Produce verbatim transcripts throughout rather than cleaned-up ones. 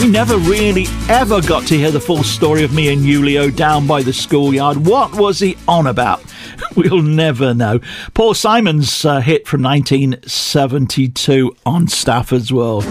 never really ever got to hear the full story of me and Julio down by the schoolyard. What was he on about? We'll never know. Paul Simon's uh, hit from nineteen seventy-two on Stafford's World.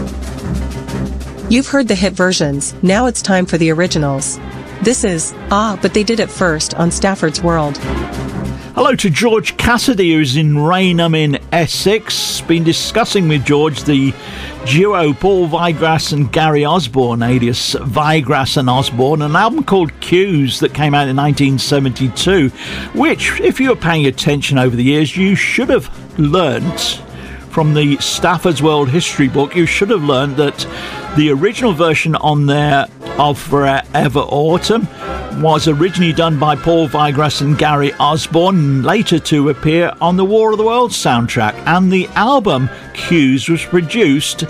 You've heard the hit versions. Now it's time for the originals. This is Ah, But They Did It First on Stafford's World. Hello to George Cassidy, who's in Raynham in Essex. Been discussing with George the duo Paul Weigras and Gary Osborne, alias Weigras and Osborne, an album called Cues that came out in nineteen seventy-two, which, if you were paying attention over the years, you should have learnt from the Stafford's World History book. You should have learnt that the original version on there of Forever Autumn was originally done by Paul Weigras and Gary Osborne, later to appear on the War of the Worlds soundtrack. And the album Cues was produced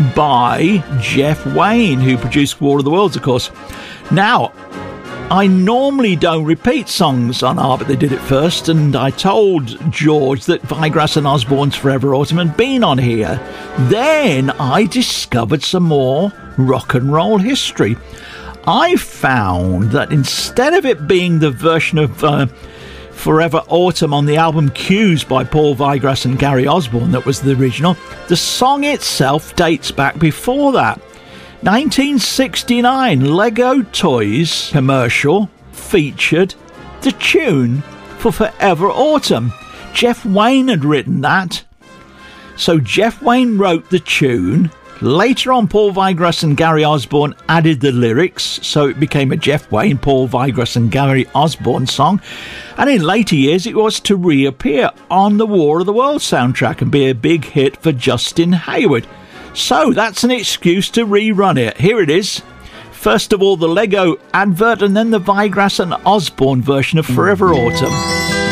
by Jeff Wayne, who produced War of the Worlds, of course. Now, I normally don't repeat songs on Ah, But They Did It First, and I told George that Weigras and Osborne's Forever Autumn had been on here. Then I discovered some more rock and roll history. I found that instead of it being the version of uh, Forever Autumn on the album Cues by Paul Weigras and Gary Osborne that was the original, the song itself dates back before that. nineteen sixty-nine, Lego Toys commercial featured the tune for Forever Autumn. Jeff Wayne had written that. So Jeff Wayne wrote the tune. Later on, Paul Weigras and Gary Osborne added the lyrics, so it became a Jeff Wayne, Paul Weigras and Gary Osborne song. And in later years, it was to reappear on the War of the Worlds soundtrack and be a big hit for Justin Hayward. So that's an excuse to rerun it. Here it is. First of all, the Lego advert, and then the Weigras and Osborne version of Forever Autumn.